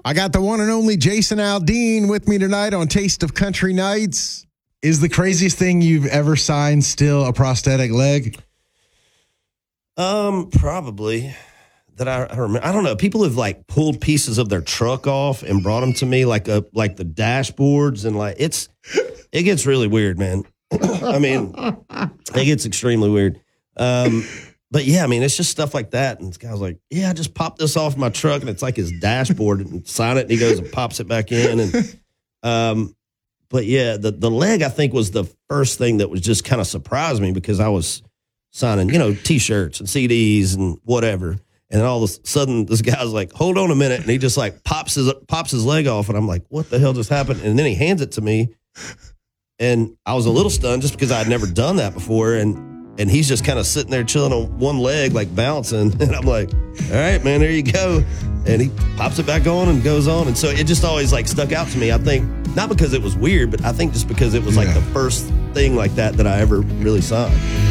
I got the one and only Jason Aldean with me tonight on Taste of Country Nights. Is the craziest thing you've ever signed still a prosthetic leg? Probably. That I remember. I don't know. People have like pulled pieces of their truck off and brought them to me, like the dashboards, and like it gets really weird, man. I mean, it gets extremely weird. But yeah, I mean, it's just stuff like that. And this guy's like, "Yeah, I just popped this off my truck," and it's like his dashboard, and sign it, and he goes and pops it back in, and but yeah, the leg I think was the first thing that was just kind of surprised me because I was signing, T-shirts and CDs and whatever. And then all of a sudden, this guy's like, "Hold on a minute," and he just like pops his leg off, and I'm like, "What the hell just happened?" And then he hands it to me, and I was a little stunned just because I had never done that before, and he's just kind of sitting there chilling on one leg, like bouncing, and I'm like, "All right, man, there you go," and he pops it back on and goes on, and so it just always like stuck out to me. I think not because it was weird, but I think just because it was like the first thing like that I ever really saw.